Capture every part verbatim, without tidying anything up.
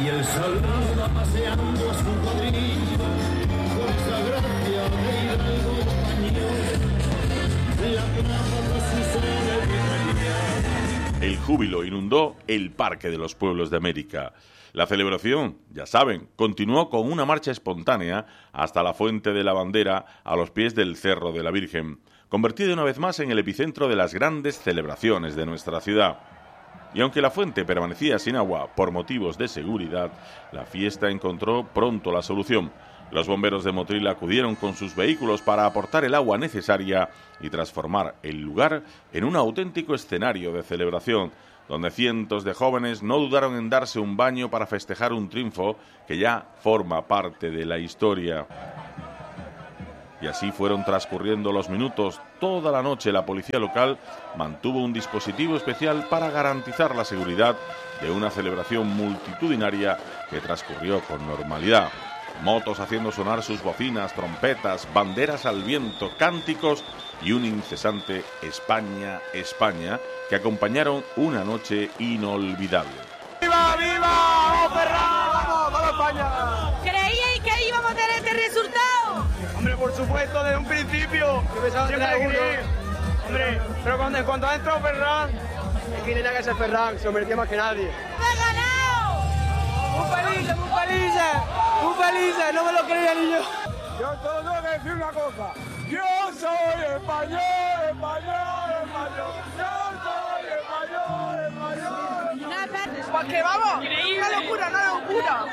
Y el soldado va paseando a su cuadrilla, con esa gracia de hidalgo español, la plaza de su solemnidad. El júbilo inundó el Parque de los Pueblos de América. La celebración, ya saben, continuó con una marcha espontánea hasta la Fuente de la Bandera a los pies del Cerro de la Virgen, convertida una vez más en el epicentro de las grandes celebraciones de nuestra ciudad. Y aunque la fuente permanecía sin agua por motivos de seguridad, la fiesta encontró pronto la solución. Los bomberos de Motril acudieron con sus vehículos para aportar el agua necesaria y transformar el lugar en un auténtico escenario de celebración, donde cientos de jóvenes no dudaron en darse un baño para festejar un triunfo que ya forma parte de la historia. Y así fueron transcurriendo los minutos. Toda la noche la policía local mantuvo un dispositivo especial para garantizar la seguridad de una celebración multitudinaria que transcurrió con normalidad. Motos haciendo sonar sus bocinas, trompetas, banderas al viento, cánticos y un incesante España, España, que acompañaron una noche inolvidable. ¡Viva, viva! ¡Vamos, Ferran! ¡Vamos, vamos, España! ¿Creíais que íbamos a tener este resultado? Hombre, por supuesto, desde un principio. Siempre creí. Hombre, pero cuando, en cuanto ha entrado Ferran, es que tenía que ser Ferran, se lo merecía más que nadie. ¡Ha ganado! ¡Muy felices, muy felices! ¡Muy felices! No me lo creía ni yo. Yo solo tengo que decir una cosa. Yo soy español, español, español. Yo soy español, español. Pues que vamos, una locura, una locura.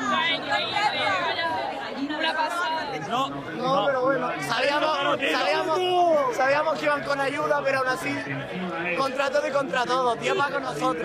Una pasada. No, no, pero bueno, sabíamos, sabíamos, sabíamos que iban con ayuda, pero aún así, contra todo y contra todo, Dios va con nosotros.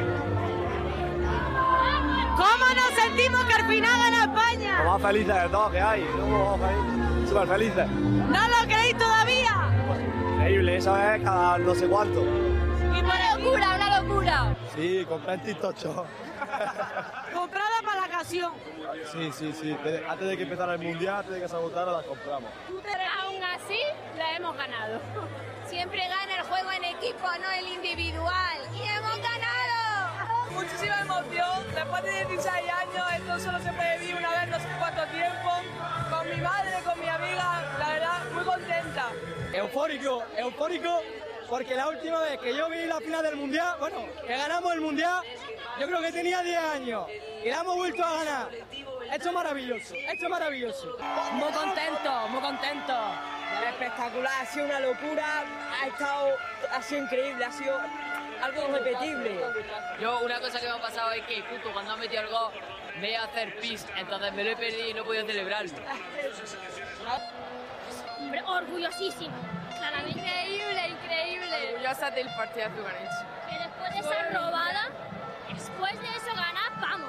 ¿Cómo nos sentimos que al final gana España? Lo más felices de todos que hay, somos súper felices. ¿No lo creéis todavía? Increíble, eso es cada no sé cuánto. Y una locura, una locura. Sí, compré en TikTok. Comprada para la ocasión. Sí, sí, sí. Antes de que empezara el mundial, antes de que se agotara, las compramos. Aún así, la hemos ganado. Siempre gana el juego en equipo, no el individual. ¡Y hemos ganado! Muchísima emoción. Después de dieciséis años, esto solo se puede vivir una vez no sé cuánto tiempo. Con mi madre, con mi amiga, la verdad, muy contenta. Eufórico, eufórico, porque la última vez que yo vi la final del mundial, bueno, que ganamos el mundial, yo creo que tenía diez años y la hemos vuelto a ganar. Esto es maravilloso, esto es maravilloso. Muy contento, muy contento. Espectacular, ha sido una locura, ha estado, ha sido increíble, ha sido algo irrepetible. Yo, una cosa que me ha pasado es que justo cuando ha metido el gol me iba a hacer pis, entonces me lo he perdido y no he podido celebrarlo. Hombre, orgullosísimo. Claramente. Increíble, increíble. Orgullosa del partidazo que han hecho. Que después de esa robada, después de eso ganar, vamos.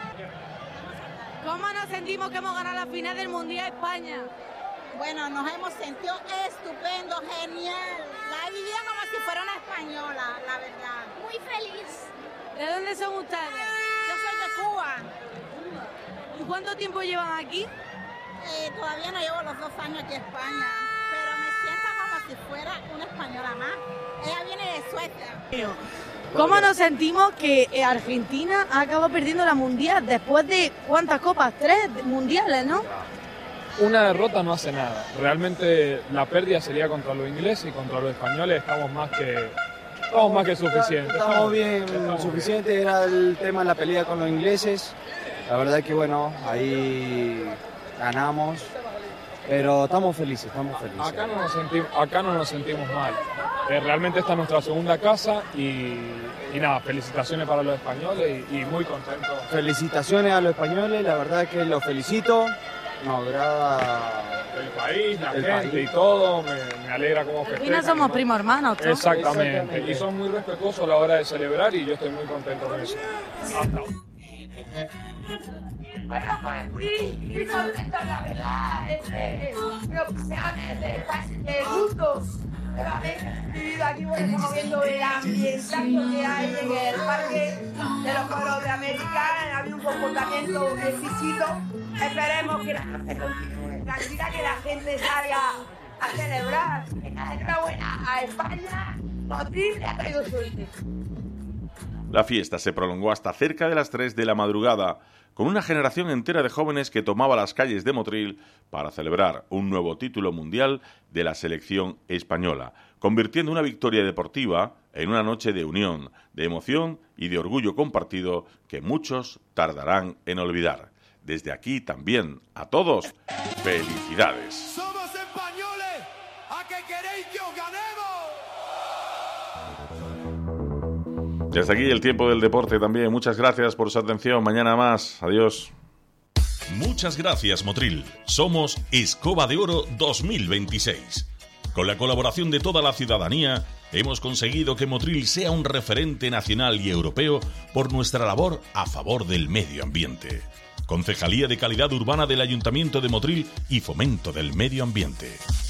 ¿Cómo nos sentimos que hemos ganado la final del Mundial España? Bueno, nos hemos sentido estupendo, genial. La he vivido como si fuera una española, la verdad. Muy feliz. ¿De dónde son ustedes? Yo soy de Cuba. ¿Y cuánto tiempo llevan aquí? Eh, todavía no llevo los dos años aquí en España, pero me siento como si fuera una española más. Ella viene de Suecia. ¿Cómo nos sentimos que Argentina ha acabado perdiendo la Mundial después de cuántas copas? Tres mundiales, ¿no? Una derrota no hace nada. Realmente la pérdida sería contra los ingleses y contra los españoles estamos más que estamos más que suficientes. Estamos bien, estamos suficiente. Bien. Era el tema de la pelea con los ingleses. La verdad que bueno, ahí ganamos, pero estamos felices, estamos felices. Acá no nos sentimos, acá no nos sentimos mal. Eh, realmente esta es nuestra segunda casa y, y nada, felicitaciones para los españoles y, y muy contentos. Felicitaciones a los españoles, la verdad que los felicito. Nos agrada el país, la el gente país. y todo, me, me alegra cómo festejan. Al final somos primos hermanos, ¿no? Exactamente. Exactamente, y son muy respetuosos a la hora de celebrar y yo estoy muy contento con eso. Hasta. Bueno, pues sí, y contento la verdad, este, opciones de, de gustos. Y aquí bueno, estamos viendo el ambientazo que hay en el Parque de los Pueblos de América. Ha habido un comportamiento exquisito. Esperemos que la gente continúe. Tranquila, que la gente salga a celebrar. Enhorabuena a España. Motril le ha traído suerte. La fiesta se prolongó hasta cerca de las tres de la madrugada, con una generación entera de jóvenes que tomaba las calles de Motril para celebrar un nuevo título mundial de la selección española, convirtiendo una victoria deportiva en una noche de unión, de emoción y de orgullo compartido que muchos tardarán en olvidar. Desde aquí también, a todos, felicidades. ¡Somos españoles! ¿A qué queréis que os ganemos? Y hasta aquí el tiempo del deporte también. Muchas gracias por su atención. Mañana más. Adiós. Muchas gracias, Motril. Somos Escoba de Oro dos mil veintiséis. Con la colaboración de toda la ciudadanía, hemos conseguido que Motril sea un referente nacional y europeo por nuestra labor a favor del medio ambiente. Concejalía de Calidad Urbana del Ayuntamiento de Motril y Fomento del Medio Ambiente.